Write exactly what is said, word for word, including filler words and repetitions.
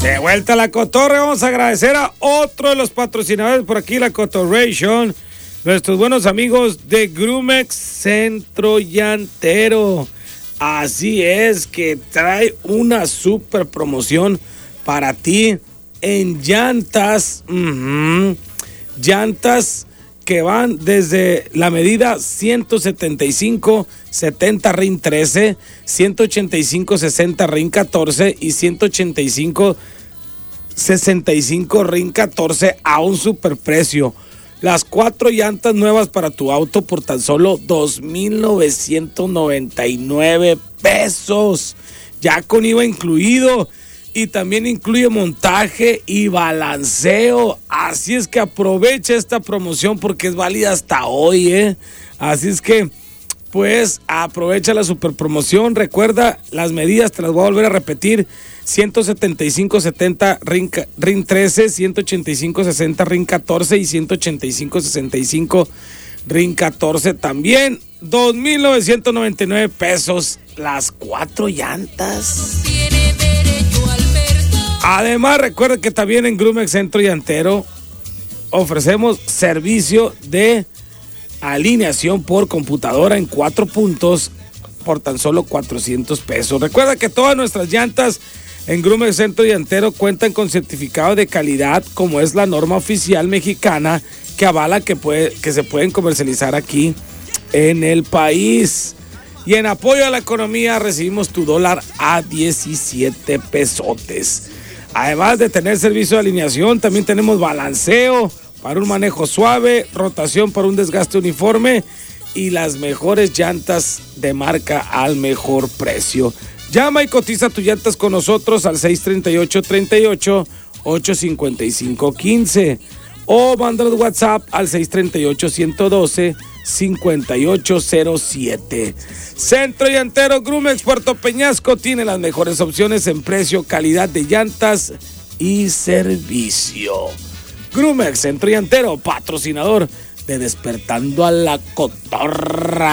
De vuelta a la Cotorra, vamos a agradecer a otro de los patrocinadores por aquí, la Cotorration, nuestros buenos amigos de Grumex Centro Llantero. Así es, que trae una super promoción para ti en llantas, uh-huh, llantas que van desde la medida ciento setenta y cinco setenta R I N trece, ciento ochenta y cinco sesenta R I N catorce y ciento ochenta y cinco sesenta y cinco R I N catorce a un superprecio. Las cuatro llantas nuevas para tu auto por tan solo dos mil novecientos noventa y nueve pesos, ya con I V A incluido, y también incluye montaje y balanceo. Así es que aprovecha esta promoción porque es válida hasta hoy, ¿eh? Así es que, pues, aprovecha la super promoción. Recuerda, las medidas te las voy a volver a repetir: ciento setenta y cinco setenta R I N trece, ciento ochenta y cinco sesenta R I N catorce y ciento ochenta y cinco sesenta y cinco R I N catorce también. dos mil novecientos noventa y nueve pesos las cuatro llantas. Además, recuerda que también en Grumex Centro Llantero ofrecemos servicio de alineación por computadora en cuatro puntos por tan solo cuatrocientos pesos. Recuerda que todas nuestras llantas en Grumex Centro Llantero cuentan con certificado de calidad, como es la norma oficial mexicana que avala que, puede, que se pueden comercializar aquí en el país. Y en apoyo a la economía recibimos tu dólar a diecisiete pesotes. Además de tener servicio de alineación, también tenemos balanceo para un manejo suave, rotación para un desgaste uniforme y las mejores llantas de marca al mejor precio. Llama y cotiza tus llantas con nosotros al seis treinta y ocho, treinta y ocho, ocho cincuenta y cinco, quince o mándanos WhatsApp al seis treinta y ocho, ciento doce, cincuenta y ocho cero siete. Centro Llantero Grumex Puerto Peñasco tiene las mejores opciones en precio, calidad de llantas y servicio. Grumex Centro Llantero, patrocinador de Despertando a la Cotorra.